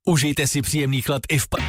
Užijte si příjemný chlad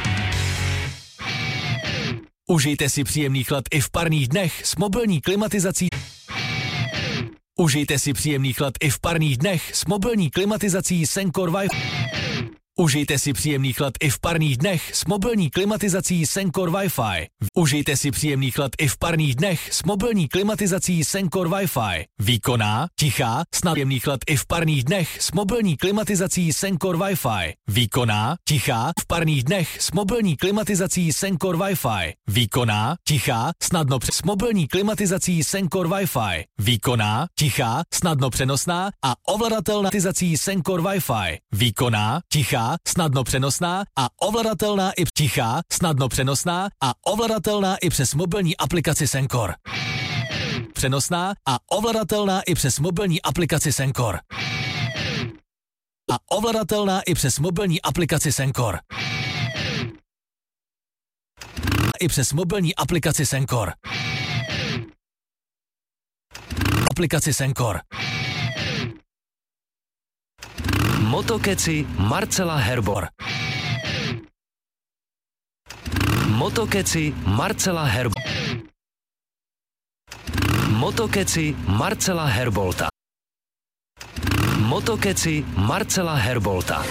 Užijte si příjemný chlad i v parných dnech s mobilní klimatizací. Užijte si příjemný chlad i v parných dnech s mobilní klimatizací Sencor Wi-Fi. Užijte si příjemný chlad i v parných dnech s mobilní klimatizací Sencor Wi-Fi. Užijte si příjemný chlad i v parných dnech s mobilní klimatizací Sencor Wi-Fi. Výkonná, tichá, snadnějemný chlad i v parných dnech s mobilní klimatizací Sencor Wi-Fi. Výkonná, tichá, v parných dnech s mobilní klimatizací Sencor Wi-Fi. Výkonná, tichá, snadno s mobilní klimatizací Sencor Wi-Fi. Výkonná, tichá, snadno přenosná a ovladatelná klimatizací Sencor Wi-Fi. Výkonná, tichá, snadno přenosná a ovladatelná i tichá, snadno přenosná a ovladatelná i přes mobilní aplikaci Sencor. Přenosná a ovladatelná i přes mobilní aplikaci Sencor. A ovladatelná i přes mobilní aplikaci Sencor. I přes mobilní aplikaci Sencor. Aplikaci Sencor. Motokeci Marcela Herbor. Motokeci Marcela Herbor. Motokeci Marcela Herbolta. Motokeci Marcela Herbolta.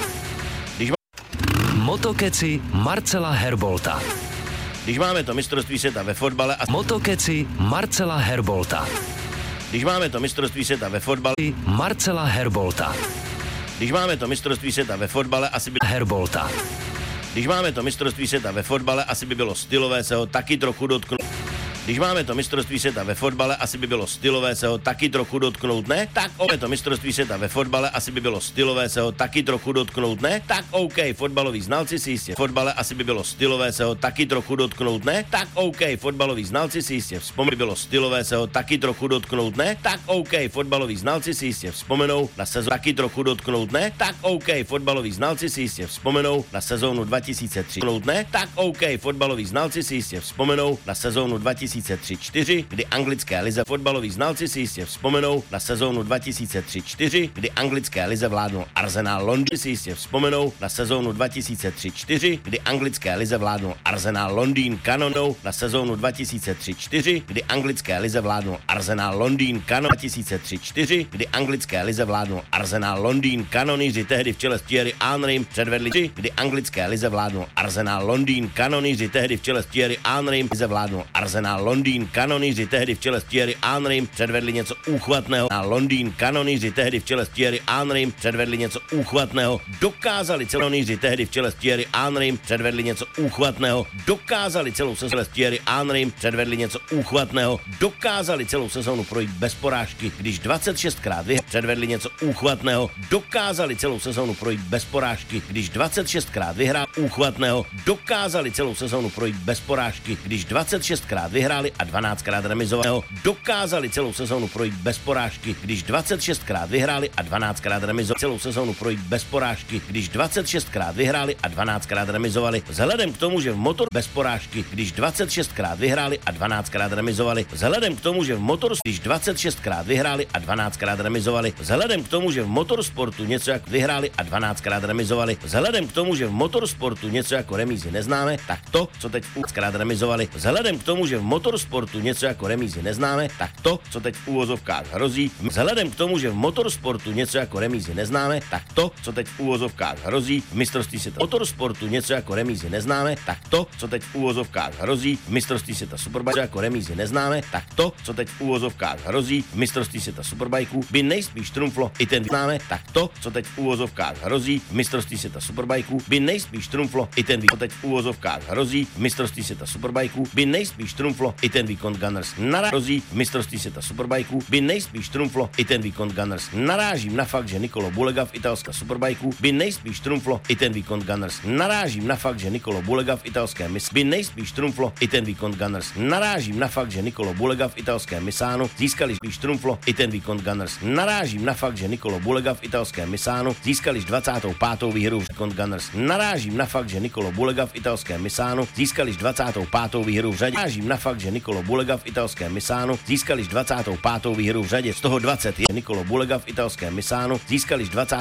Motokeci Marcela Herbolta. Když máme to mistrovství světa ve fotbale a Motokeci Marcela Herbolta. Když máme to mistrovství světa ve fotbale Marcela Herbolta. Když máme to mistrovství světa ve fotbale, asi by Herbolta. Když máme to mistrovství světa ve fotbale, asi by bylo stylové se ho taky trochu dotknout. Když máme to mistrovství světa ve fotbale, asi by bylo stylové se ho taky trochu dotknout, ne? Tak to mistrovství světa ve fotbale, asi by bylo stylové se ho taky trochu dotknout, ne? Tak OK, fotbaloví znalci si jistě. Fotbale asi by bylo stylové se ho taky trochu dotknout, ne? Tak OK, fotbaloví znalci si jistě vzpomenou, bylo stylové se ho taky trochu dotknout, ne? Tak OK, fotbaloví znalci si jistě vzpomenou na sezónu taky trochu dotknout, ne? Tak OK, fotbaloví znalci si jistě vzpomenou na sezónu 2003, ne? Tak OK, fotbaloví znalci si jistě vzpomenou na sezónu 2003-4, kdy anglické lize fotbaloví znalci si jistě vzpomenou na sezónu 2003-4, kdy anglické lize vládnul Arsenal Londýn, si jistě vzpomenou na sezónu 2003-4, kdy anglické lize vládnul Arsenal Londýn kanonou na sezónu 2003-4, kdy anglické lize vládnul Arsenal Londýn kanon 2003-4, kdy anglické lize vládnul Arsenal Londýn kanonýři tehdy v čele s Thierry Henrym předvedli 3, kdy anglické lize vládnul Arsenal Londýn kanonýři tehdy v čele s Thierry Henrym lize vládnul Arsenal Londýn kanonýři tehdy v čele s Thierry Henrym předvedli něco úchvatného. Na Londýn kanonýři tehdy v čele s Thierry Henrym předvedli něco úchvatného. Dokázali kanonýři tehdy v čele s Thierry Henrym předvedli něco úchvatného. Dokázali celou sezónu s Thierry Henrym předvedli něco úchvatného. Dokázali celou sezónu projít bez porážky, když 26krát předvedli něco úchvatného. Dokázali celou sezónu projít bez porážky, když 26krát vyhrál úchvatného. Dokázali celou sezónu projít bez porážky, když 26krát vyhráli a 12krát remizovaného. Dokázali celou sezónu projít bez porážky, když 26krát vyhráli a 12krát remizovali. Celou sezónu projít bez porážky, když 26krát vyhráli a 12krát remizovali. Vzhledem k tomu, že v motor bez porážky, když 26krát vyhráli a 12krát remizovali. Vzhledem k tomu, že v motor když 26krát vyhráli a 12krát remizovali. Vzhledem k tomu, že v motorsportu něco jako vyhráli a 12krát remizovali. Vzhledem k tomu, že v motorsportu něco jako remízy neznáme, tak to, co teď 12krát remizovali. Vzhledem k tomu, že v motorsportu něco jako remízy neznáme, tak to, co teď v úvozovkách hrozí. Vzhledem k tomu, že v motorsportu něco jako remízy neznáme, tak to, co teď v úvozovkách hrozí v mistrovství světa motorsportu něco jako remízy neznáme, tak to, co teď v úvozovkách hrozí v mistrovství světa superbike jako remízy neznáme, tak to, co teď v úvozovkách hrozí v mistrovství světa superbikeů, by nejspíš trumflo i ten známe, tak to, co teď v úvozovkách hrozí v mistrovství světa superbikeů, by nejspíš trumflo i ten výkon teď v úvozovkách hrozí v mistrovství světa superbikeů, by nejspíš trumflo i ten výkon Gunners narazí v mistrovství světa superbikeů, by nejspíš trumflo i ten výkon Gunners. Narážím na fakt, že Nicolo Bulega v italské superbikeů by nejspíš trumflo i ten výkon Gunners. Narážím na fakt, že Nicolo Bulega v italské by nejspíš trumflo i ten výkon Gunners. Narážím na fakt, že Nicolo Bulega v italské Missánu získali spíš trumflo i ten výkon Gunners. Narážím na fakt, že Nicolo Bulega v italské Missánu získali 25. výhru v výkon Gunners. Narážím na fakt, že Nicolo Bulega v italské Missánu získali 25. výhru v řadě. Narážím na fakt, že Nicolo Bulega v italské Missánu získali 25. výhru v řadě. Z toho 20 je Nicolo Bulega v italské Missánu získali 20